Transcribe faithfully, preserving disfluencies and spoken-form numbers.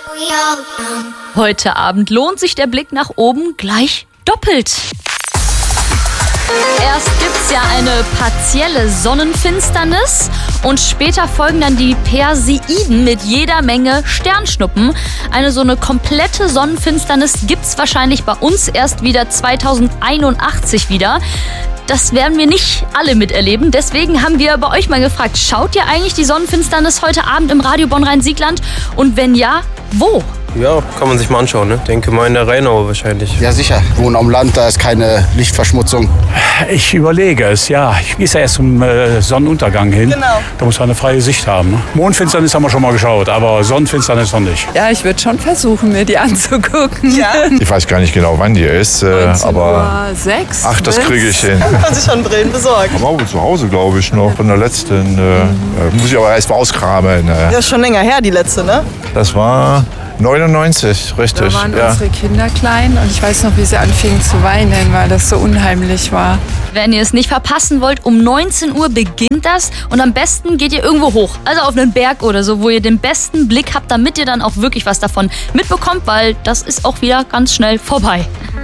Heute Abend lohnt sich der Blick nach oben gleich doppelt. Erst gibt's ja eine partielle Sonnenfinsternis und später folgen dann die Perseiden mit jeder Menge Sternschnuppen. Eine so eine komplette Sonnenfinsternis gibt's wahrscheinlich bei uns erst wieder zweitausendeinundachtzig wieder. Das werden wir nicht alle miterleben. Deswegen haben wir bei euch mal gefragt, schaut ihr eigentlich die Sonnenfinsternis heute Abend im Radio Bonn-Rhein-Siegland? Und wenn ja, wo? Ja, kann man sich mal anschauen, ne? Denke mal in der Rheinau wahrscheinlich. Ja sicher, wir wohnen am Land, da ist keine Lichtverschmutzung. Ich überlege es, ja. Ich gehe ja erst zum äh, Sonnenuntergang hin. Genau. Da muss man eine freie Sicht haben. Ne? Mondfinsternis haben wir schon mal geschaut, aber Sonnenfinsternis noch nicht. Ja, ich würde schon versuchen, mir die anzugucken. Ja. Ich weiß gar nicht genau, wann die ist, äh, aber sechs. ach, das kriege ich hin. Kann sich schon Brillen besorgen. Aber auch zu Hause, glaube ich, noch von der letzten. Äh, muss ich aber erst mal auskramen. Äh. Ja, ist schon länger her, die letzte, ne? Das war neunundneunzig, richtig. Da waren ja. unsere Kinder klein und ich weiß noch, wie sie anfingen zu weinen, weil das so unheimlich war. Wenn ihr es nicht verpassen wollt, um neunzehn Uhr beginnt das und am besten geht ihr irgendwo hoch, also auf einen Berg oder so, wo ihr den besten Blick habt, damit ihr dann auch wirklich was davon mitbekommt, weil das ist auch wieder ganz schnell vorbei.